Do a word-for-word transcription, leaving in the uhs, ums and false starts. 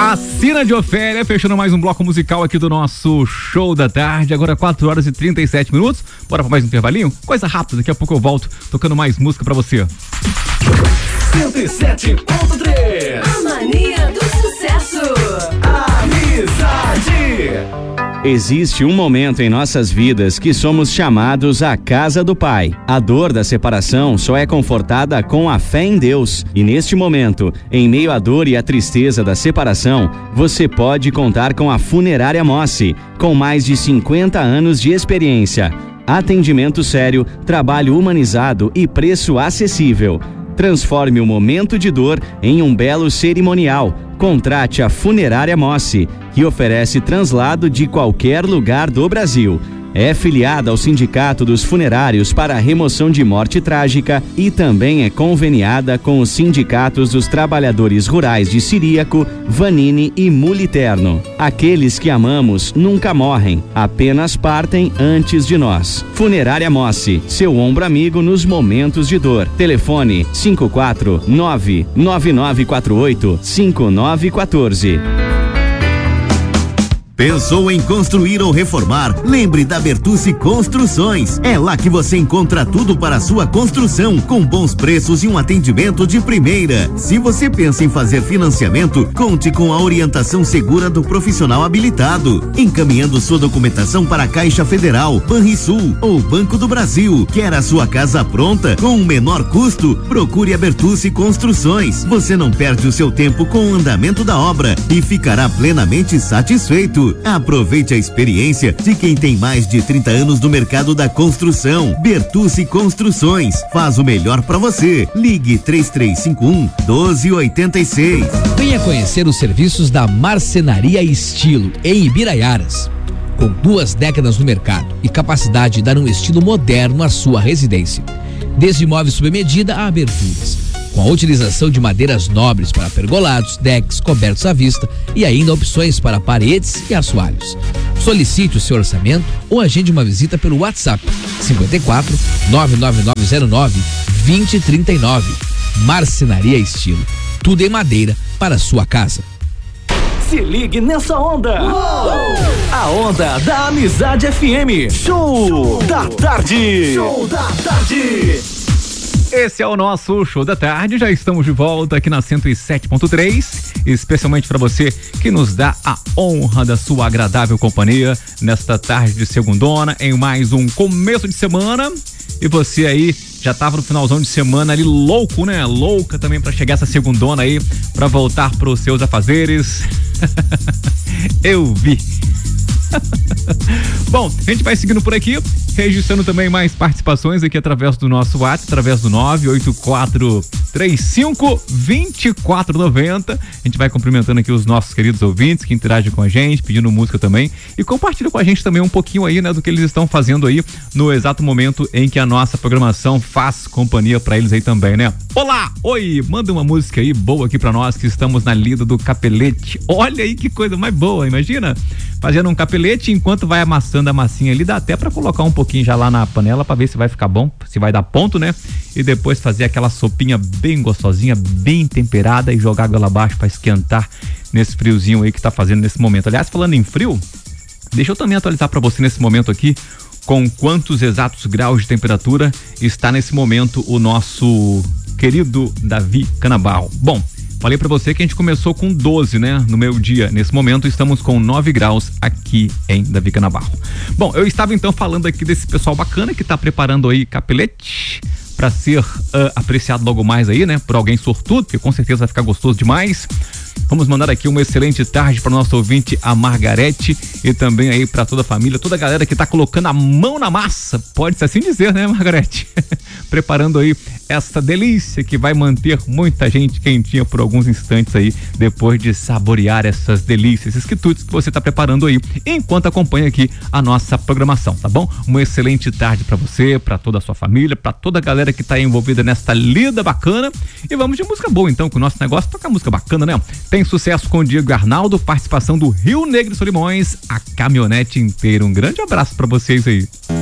Vacina de Ofélia, fechando mais um bloco musical aqui do nosso Show da Tarde, agora quatro horas e trinta e sete minutos. Bora pra mais um intervalinho? Coisa rápida, daqui a pouco eu volto tocando mais música pra você. cento e sete ponto três A mania do sucesso. Amizade. Existe um momento em nossas vidas que somos chamados à casa do Pai. A dor da separação só é confortada com a fé em Deus. E neste momento, em meio à dor e à tristeza da separação, você pode contar com a Funerária Mossi, com mais de cinquenta anos de experiência. Atendimento sério, trabalho humanizado e preço acessível. Transforme o momento de dor em um belo cerimonial. Contrate a Funerária Mossi, que oferece translado de qualquer lugar do Brasil. É filiada ao Sindicato dos Funerários para a Remoção de Morte Trágica e também é conveniada com os sindicatos dos trabalhadores rurais de Ciríaco, Vanini e Muliterno. Aqueles que amamos nunca morrem, apenas partem antes de nós. Funerária Mossi, seu ombro amigo nos momentos de dor. Telefone cinco quatro nove nove nove quatro oito cinco nove um quatro. Pensou em construir ou reformar? Lembre da Bertucci Construções. É lá que você encontra tudo para a sua construção, com bons preços e um atendimento de primeira. Se você pensa em fazer financiamento, conte com a orientação segura do profissional habilitado, encaminhando sua documentação para a Caixa Federal, Banrisul ou Banco do Brasil. Quer a sua casa pronta com o menor custo? Procure a Bertucci Construções. Você não perde o seu tempo com o andamento da obra e ficará plenamente satisfeito. Aproveite a experiência de quem tem mais de trinta anos no mercado da construção. Bertucci Construções faz o melhor para você. Ligue três três cinco um doze oitenta e seis. Venha conhecer os serviços da Marcenaria Estilo em Ibiraiaras. Com duas décadas no mercado e capacidade de dar um estilo moderno à sua residência. Desde móveis sob medida a aberturas. Com a utilização de madeiras nobres para pergolados, decks, cobertos à vista e ainda opções para paredes e assoalhos. Solicite o seu orçamento ou agende uma visita pelo WhatsApp cinquenta e quatro nove nove nove zero nove dois zero três nove. Marcenaria Estilo, tudo em madeira para a sua casa. Se ligue nessa onda. Uou! A onda da Amizade F M. Show da Tarde. Show da Tarde. Esse é o nosso Show da Tarde, já estamos de volta aqui na cento e sete ponto três, especialmente para você que nos dá a honra da sua agradável companhia nesta tarde de segundona, em mais um começo de semana. E você aí já tava no finalzão de semana ali louco, né? Louca também para chegar essa segundona aí, para voltar pros seus afazeres. Eu vi. Bom, a gente vai seguindo por aqui, registrando também mais participações aqui através do nosso WhatsApp, através do nove oito quatro três cinco dois quatro nove zero. A gente vai cumprimentando aqui os nossos queridos ouvintes que interagem com a gente, pedindo música também, e compartilha com a gente também um pouquinho aí, né, do que eles estão fazendo aí no exato momento em que a nossa programação faz companhia pra eles aí também, né? Olá, oi, manda uma música aí boa aqui pra nós que estamos na lida do capelete. Olha aí que coisa mais boa, imagina, fazendo um capelete enquanto vai amassando a massinha ali, dá até pra colocar um pouquinho já lá na panela pra ver se vai ficar bom, se vai dar ponto, né? E depois fazer aquela sopinha bem gostosinha, bem temperada e jogar água lá abaixo pra esquentar nesse friozinho aí que tá fazendo nesse momento. Aliás, falando em frio, deixa eu também atualizar pra você nesse momento aqui com quantos exatos graus de temperatura está nesse momento o nosso querido Davi Canabarro. Bom, falei pra você que a gente começou com doze, né? No meu dia. Nesse momento estamos com nove graus aqui em Davi Canabarro. Bom, eu estava então falando aqui desse pessoal bacana que tá preparando aí capelete para ser uh, apreciado logo mais aí, né? Por alguém sortudo, que com certeza vai ficar gostoso demais. Vamos mandar aqui uma excelente tarde para o nosso ouvinte, a Margarete, e também aí para toda a família, toda a galera que tá colocando a mão na massa, pode-se assim dizer, né, Margarete? Preparando aí essa delícia que vai manter muita gente quentinha por alguns instantes aí, depois de saborear essas delícias, esses quitutes que você tá preparando aí, enquanto acompanha aqui a nossa programação, tá bom? Uma excelente tarde para você, para toda a sua família, para toda a galera que tá envolvida nesta lida bacana, e vamos de música boa então, que o nosso negócio toca música bacana, né? Tem sucesso com o Diego Arnaldo, participação do Rio Negro e Solimões, a caminhonete inteira. Um grande abraço pra vocês aí.